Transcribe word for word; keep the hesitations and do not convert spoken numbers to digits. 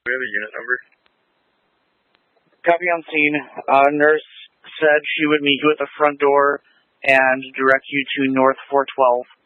we have a unit number? Copy on scene. Uh, nurse said she would meet you at the front door and direct you to North four twelve.